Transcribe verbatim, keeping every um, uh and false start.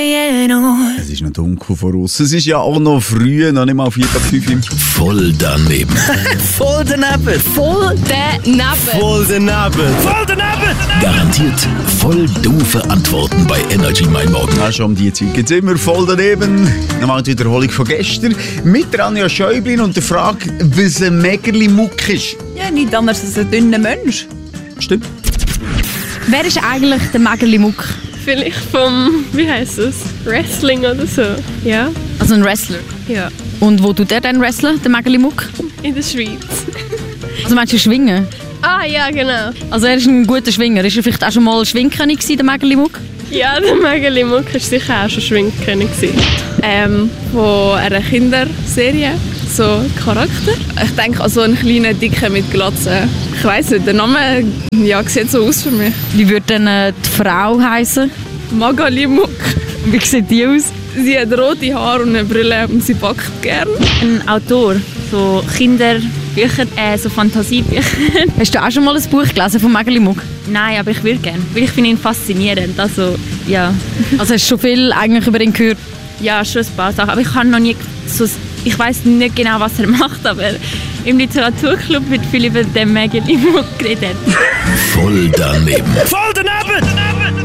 lleno. Es ist noch dunkel voraus. Es ist ja auch noch früh, noch nicht mal vier ab fünf. Voll daneben. Voll daneben. Voll daneben. Voll daneben. Voll daneben. Garantiert voll doofe Antworten bei Energy Mein Morgen. Ja, schon um die Zeit geht es immer voll daneben. Nochmal die Wiederholung von gestern. Mit der Anja Schäublin und der Frage, was ein Mägerli-Muck ist. Ja, nicht anders als ein dünner Mensch. Stimmt. Wer ist eigentlich der Mägerli-Muck? Vielleicht vom, wie heisst es, Wrestling oder so, ja. Also ein Wrestler. Ja, Und wo tut er denn wrestlen, der Mägerli-Muck? in der Schweiz. Also meinst du schwingen? Ah, ja, genau. Also er ist ein guter Schwinger. Ist er vielleicht auch schon mal Schwingkönig gewesen, der Mägerli-Muck? Ja, der Mägerli Muck war sicher auch schon Schwingkönig. Ähm, von einer Kinderserie, so Charakter. Ich denke an so einen kleinen Dicken mit Glatze. Ich weiss nicht, der Name ja, sieht so aus für mich. Wie würde denn äh, die Frau heißen? Magali Muck. Wie sieht die aus? Sie hat rote Haare und eine Brille und sie backt gern. Ein Autor, so Kinderbücher, äh, so Fantasiebücher. Hast du auch schon mal ein Buch gelesen von Mägerli Muck? Nein, aber ich würde gerne, weil ich finde ihn faszinierend. Also, ja. Also hast du schon viel eigentlich über ihn gehört? Ja, schon ein paar Sachen. Aber ich habe noch nie so, ich weiß nicht genau, was er macht, aber im Literaturclub wird viel über den Mägerli Muck geredet. Voll daneben. Voll daneben.